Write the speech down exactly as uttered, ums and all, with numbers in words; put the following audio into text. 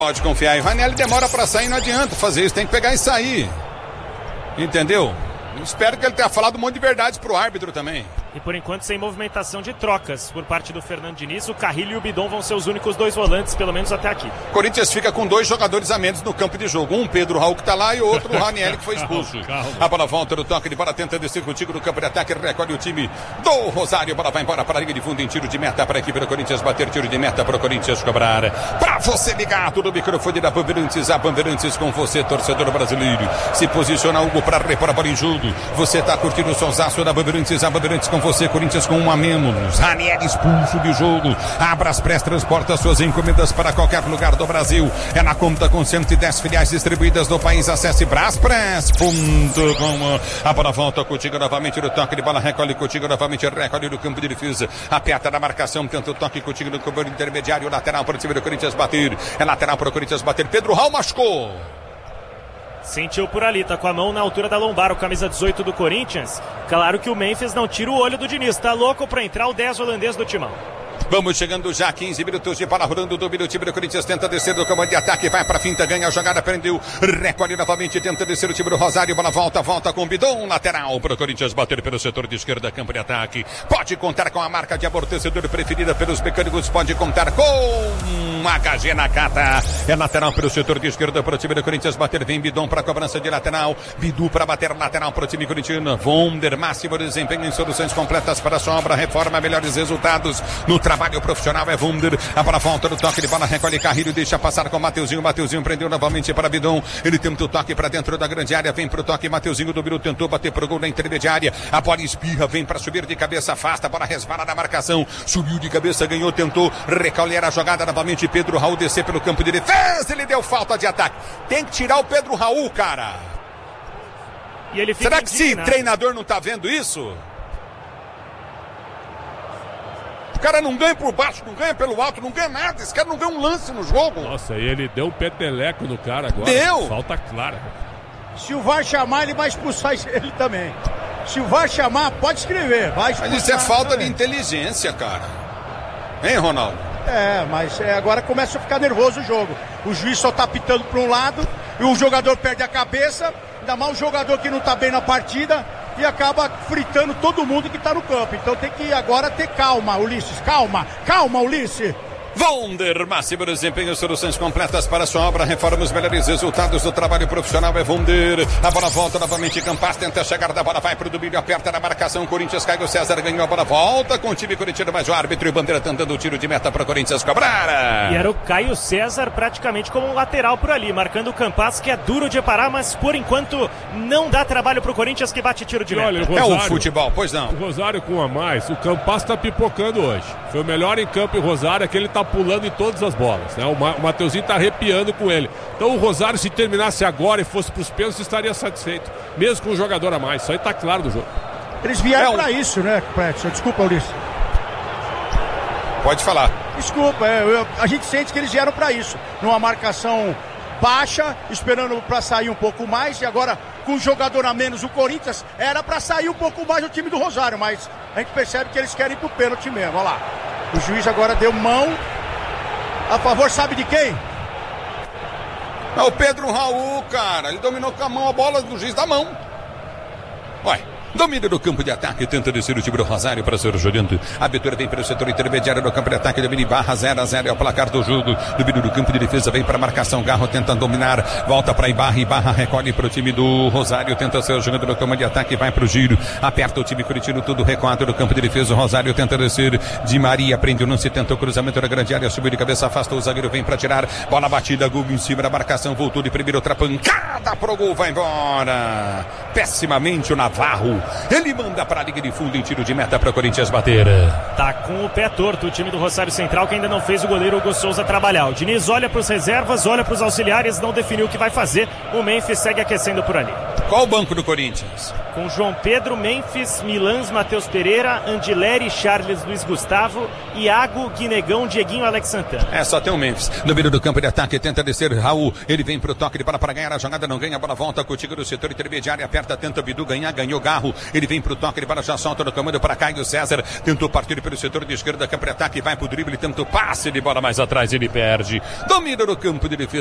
Pode confiar. E o Ranieri demora pra sair, não adianta fazer isso, tem que pegar e sair. Entendeu? Espero que ele tenha falado um monte de verdades pro árbitro também. E por enquanto sem movimentação de trocas por parte do Fernando Diniz, o Carrilho e o Bidon vão ser os únicos dois volantes, pelo menos até aqui. Corinthians fica com dois jogadores a menos no campo de jogo. Um, Pedro Raul, que tá lá, e outro, o Ranieri, que foi expulso. Calma, calma. A bola volta no toque de bola, tenta descer contigo no campo de ataque, recolhe o time do Rosário. A bola vai embora para a linha de fundo em tiro de meta para a equipe do Corinthians bater, tiro de meta para o Corinthians cobrar. Para você ligado no microfone da Bandeirantes, a Bandeirantes com você, torcedor brasileiro. Se posiciona Hugo para repor a bola em jogo. Você tá curtindo o sonsaço da Bandeirantes, a Bandeirantes com você, Corinthians com um a menos. Ranieri expulso de jogo. A Braspress transporta suas encomendas para qualquer lugar do Brasil. É na conta com cento e dez filiais distribuídas no país. Acesse braspress ponto com. A bola volta contigo novamente no toque de bola. Recolhe contigo novamente. Recolhe no campo de defesa. Aperta na marcação. Tenta o toque contigo no campo intermediário. Lateral para o time do Corinthians bater. É lateral para o Corinthians bater. Pedro Raul machucou. Sentiu por ali, tá com a mão na altura da lombar, o camisa dezoito do Corinthians. Claro que o Memphis não tira o olho do Diniz, tá louco pra entrar o dez holandês do Timão. Vamos chegando já, quinze minutos de bola rolando, domina o time do Corinthians, tenta descer do comando de ataque, vai pra finta, ganha a jogada, prendeu, recolhe novamente, tenta descer o time do Rosário, bola volta, volta com o Bidon, lateral pro Corinthians bater pelo setor de esquerda, campo de ataque. Pode contar com a marca de amortecedor preferida pelos mecânicos, pode contar com H G Nakata. É lateral pelo setor de esquerda pro time do Corinthians bater, vem Bidon pra cobrança de lateral, Bidu pra bater lateral pro time corintiano, Vonder, máximo desempenho em soluções completas para a sobra, reforma, melhores resultados no trabalho profissional, é Wunder, a bola volta no toque de bola, recolhe Carrilho, deixa passar com o Mateuzinho, Mateuzinho prendeu novamente para Bidon, ele tenta o toque para dentro da grande área, vem pro toque, Mateuzinho do Biru tentou bater pro gol na intermediária, a bola espirra, vem para subir de cabeça, afasta, a bola resvala na marcação, subiu de cabeça, ganhou, tentou recolher a jogada novamente, Pedro Raul descer pelo campo de defesa, ele deu falta de ataque, tem que tirar o Pedro Raul, cara. E ele fica Será que esse indignado. treinador não tá vendo isso? O cara não ganha por baixo, não ganha pelo alto, não ganha nada. Esse cara não vê um lance no jogo. Nossa, e ele deu um peteleco no cara agora. Deu! Falta clara. Se o V A R chamar, ele vai expulsar ele também. Se o V A R chamar, pode escrever. Vai expulsar. Mas isso é falta também. de inteligência, cara. Hein, Ronaldo? É, mas é, agora começa a ficar nervoso o jogo. O juiz só tá pitando para um lado e o jogador perde a cabeça. Ainda mais um jogador que não tá bem na partida e acaba fritando todo mundo que tá no campo. Então tem que agora ter calma, Ulisses. Calma, calma, Ulisses. Wunder, máximo desempenho, soluções completas para sua obra, reforma, os melhores resultados do trabalho profissional, é Wunder. A bola volta novamente, Campas tenta chegar da bola, vai pro domínio, aperta na marcação, Corinthians, Caio César ganhou a bola, volta com o time corintiano, mas o árbitro e Bandeira tentando o tiro de meta para o Corinthians cobrar. E era o Caio César praticamente como um lateral por ali, marcando o Campas, que é duro de parar, mas por enquanto não dá trabalho pro Corinthians, que bate tiro de E meta. olha, o É Rosário, o futebol, pois não. o Rosário com um a mais, o Campas tá pipocando hoje. Foi o melhor em campo em Rosário, aquele tá pulando em todas as bolas, né? O, Ma- o Mateuzinho tá arrepiando com ele. Então o Rosário, se terminasse agora e fosse pros pênaltis, estaria satisfeito, mesmo com um jogador a mais. Isso aí tá claro do jogo. Eles vieram É um- pra isso, né, Pretzel? Desculpa, Ulisses. Pode falar. Desculpa, é, eu- a gente sente que eles vieram pra isso. Numa marcação baixa, esperando pra sair um pouco mais, e agora com um jogador a menos, o Corinthians era pra sair um pouco mais o time do Rosário, mas a gente percebe que eles querem ir pro pênalti mesmo, olha lá. O juiz agora deu mão a favor, sabe de quem? É o Pedro Raul, cara, ele dominou com a mão a bola do juiz da mão. Ué. Domínio do campo de ataque, tenta descer o time do Rosário para ser jogando. A abertura vem para o setor intermediário do campo de ataque, domina Ibarra, zero a zero é o placar do jogo. Domínio do campo de defesa, vem para a marcação, Garro tenta dominar, volta para Ibarra, Ibarra recolhe para o time do Rosário, tenta ser jogando no campo de ataque, vai para o giro, aperta o time corintiano, tudo recuado do campo de defesa, o Rosário tenta descer, Di Maria prende o lance, tenta o cruzamento da grande área, subiu de cabeça, afasta o zagueiro, vem para tirar, bola batida, gol em cima da marcação, voltou de primeiro, outra pancada pro gol, vai embora. Pessimamente o Navarro. Ele manda para a linha de fundo em tiro de meta para o Corinthians bater. Tá com o pé torto o time do Rosário Central, que ainda não fez o goleiro Hugo Souza trabalhar. O Diniz olha para os reservas, olha para os auxiliares, não definiu o que vai fazer. O Memphis segue aquecendo por ali. Qual o banco do Corinthians? Com João Pedro, Memphis, Milans, Matheus Pereira, Andileri, Charles, Luiz Gustavo, Iago, Guinegão, Dieguinho, Alex Santana. É, só tem o Memphis. No meio do campo de ataque, tenta descer Raul. Ele vem pro toque de bola para ganhar a jogada, não ganha, a bola volta contigo do setor intermediário, aperta, tenta Bidu ganhar, ganhou Garro. Ele vem pro toque de bola, já solta no comando para Caio César. Tentou partir pelo setor de esquerda, campo de ataque, vai pro drible, tenta o passe de bola mais atrás, ele perde. Domina no campo de defesa.